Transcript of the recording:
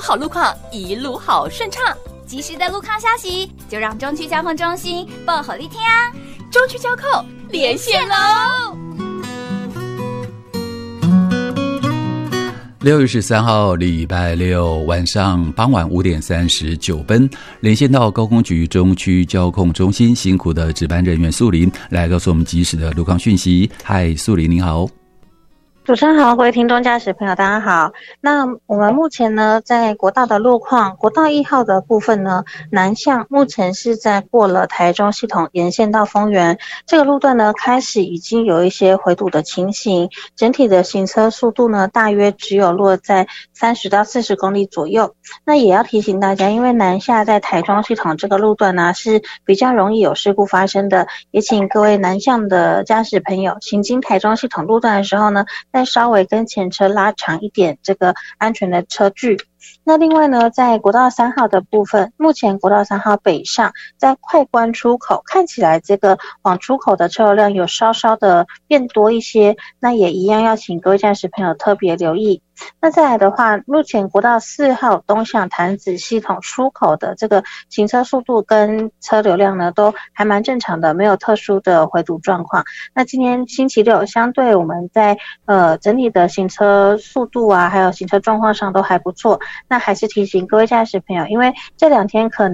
好路况，一路好顺畅。 及时的路况消息，就让中区交通中心报给你听啊！ 中区交控连线喽 ！6月13号礼拜六晚上傍晚5点39分，连线到高工局中区交控中心，辛苦的值班人员素林来告诉我们及时的路况讯息。嗨，素林您好。 主持人好，各位听众驾驶朋友大家好。那我们目前呢在国道的路况，国道1号的部分呢，南向目前是在过了台中系统沿线到丰原这个路段呢，开始已经有一些回堵的情形，整体的行车速度呢大约只有落在30到40公里左右。那也要提醒大家，因为南下在台中系统这个路段呢是比较容易有事故发生的，也请各位南向的驾驶朋友行经台中系统路段的时候呢，再稍微跟前车拉长一点这个安全的车距。那另外呢，在国道3号的部分，目前国道3号北上在快关出口，看起来这个往出口的车流量有稍稍的变多一些，那也一样要请各位驾驶朋友特别留意。那再来的话，目前国道4号东向潭子系统出口的这个行车速度跟车流量呢，都还蛮正常的，没有特殊的回堵状况。那今天星期六，相对我们在整体的行车速度啊，还有行车状况上都还不错。那还是提醒各位驾驶朋友，因为这2天可能